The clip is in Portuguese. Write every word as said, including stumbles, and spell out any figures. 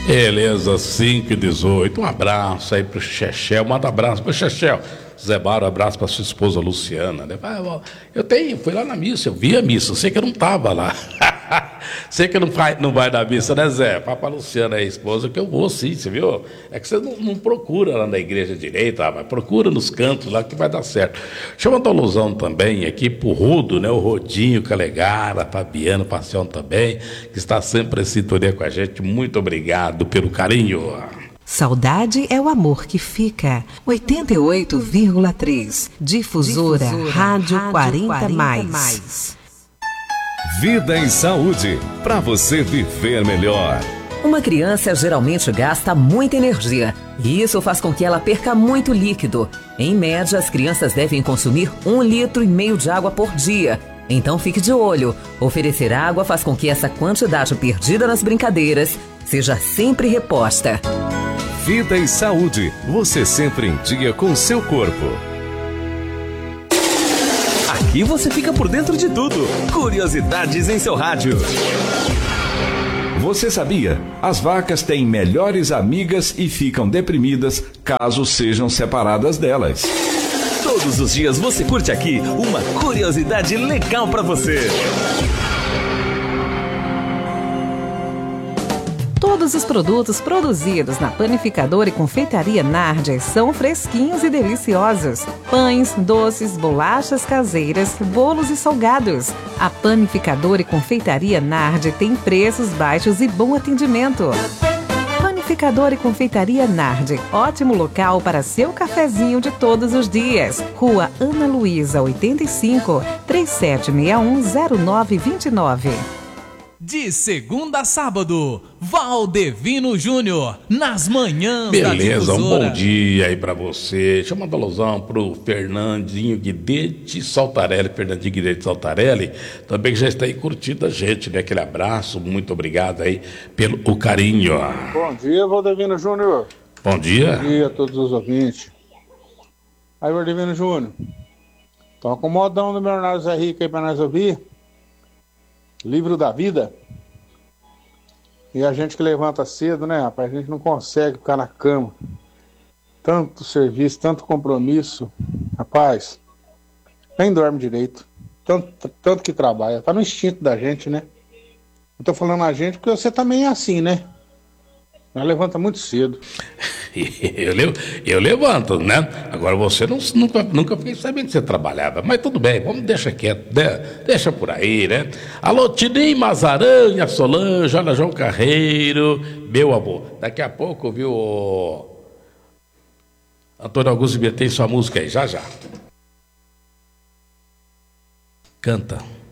Beleza, cinco e dezoito. Um abraço aí pro Chechel. Manda um abraço pro Chechel. Zé Baro, um abraço para sua esposa Luciana, né? Eu tenho, fui lá na missa, eu vi a missa, sei que eu não estava lá. Sei que não vai, não vai na missa, né, Zé? Fala pra Luciana aí, esposa, que eu vou sim, você viu? É que você não, não procura lá na igreja direita, mas procura nos cantos lá que vai dar certo. Chama a alusão também aqui pro Rodo, né? O Rodinho, Calegara, Fabiano, Passeão também, que está sempre em sintonia com a gente. Muito obrigado pelo carinho. Saudade é o amor que fica. oitenta e oito vírgula três. Difusora, Difusora Rádio, Rádio quarenta, quarenta mais. mais. Vida e saúde, para você viver melhor. Uma criança geralmente gasta muita energia e isso faz com que ela perca muito líquido. Em média, as crianças devem consumir um litro e meio de água por dia. Então fique de olho. Oferecer água faz com que essa quantidade perdida nas brincadeiras seja sempre reposta. Vida e saúde, você sempre em dia com o seu corpo. Aqui você fica por dentro de tudo. Curiosidades em seu rádio. Você sabia? As vacas têm melhores amigas e ficam deprimidas caso sejam separadas delas. Todos os dias você curte aqui uma curiosidade legal para você. Todos os produtos produzidos na Panificadora e Confeitaria Nardi são fresquinhos e deliciosos. Pães, doces, bolachas caseiras, bolos e salgados. A Panificadora e Confeitaria Nardi tem preços baixos e bom atendimento. Panificadora e Confeitaria Nardi, ótimo local para seu cafezinho de todos os dias. Rua Ana Luísa, oitenta e cinco, trinta e sete sessenta e um, zero nove dois nove. De segunda a sábado, Valdevino Júnior, nas manhãs Beleza, da um Difusora. bom dia aí pra você. Chama a alusão pro Fernandinho Guidete Saltarelli, Fernandinho Guidete Saltarelli, também que já está aí curtindo a gente, né? Aquele abraço, muito obrigado aí pelo o carinho. Bom dia, Valdevino Júnior. Bom dia. Bom dia a todos os ouvintes. Aí, Valdevino Júnior, toca um modão do Leonardo Zé Rico aí pra nós ouvir. Livro da Vida. E a gente que levanta cedo, né, rapaz? A gente não consegue ficar na cama. Tanto serviço, tanto compromisso. Rapaz, nem dorme direito. Tanto, tanto que trabalha. Tá no instinto da gente, né? Eu tô falando a gente porque você também é assim, né? Ela levanta muito cedo. Eu, levo, eu levanto, né? Agora você não, nunca, nunca fiquei sabendo que você trabalhava. Mas tudo bem, vamos deixar quieto, né? Deixa por aí, né? Alô, Tinim Mazaranha, Solange, Ana João Carreiro, meu amor. Daqui a pouco, viu, Antônio Augusto tem sua música aí, já já. Canta.